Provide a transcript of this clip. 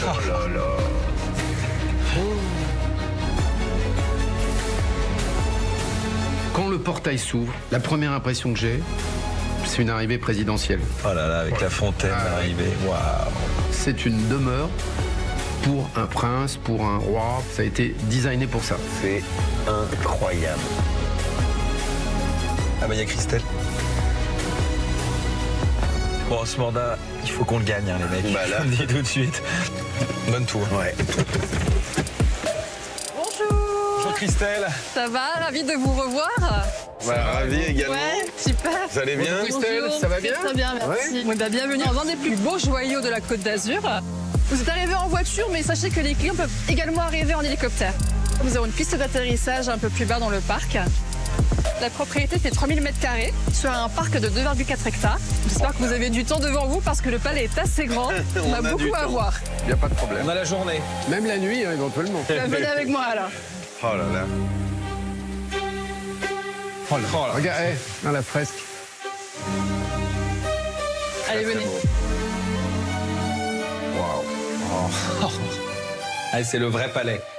là là. Quand le portail s'ouvre, la première impression que j'ai, c'est une arrivée présidentielle. Oh là là, avec la fontaine arrivée. Waouh. C'est une demeure pour un prince, pour un roi. Ça a été designé pour ça. C'est incroyable. Ah bah il y a Christelle. Bon, ce mandat, il faut qu'on le gagne, hein, les mecs. Bah là, je le dis tout de suite. Bonne tour. Ouais. Bonjour Christelle. Ça va, ravi de vous revoir. Bah, ravi également. Ouais, super. Vous allez bien? Christelle, Bonjour. ça va bien? Très bien, merci. Ouais, bah, bienvenue dans un des plus beaux joyaux de la Côte d'Azur. Vous êtes arrivés en voiture, mais sachez que les clients peuvent également arriver en hélicoptère. Nous avons une piste d'atterrissage un peu plus bas dans le parc. La propriété fait 3000 m² sur un parc de 2,4 hectares. J'espère que vous avez du temps devant vous parce que le palais est assez grand. On a beaucoup à voir. Il n'y a pas de problème. On a la journée. Même la nuit, hein, éventuellement. Venez avec moi alors. Oh là là. Oh là. Regarde, dans la fresque. Allez, venez. Waouh. Oh. Ah, c'est le vrai palais.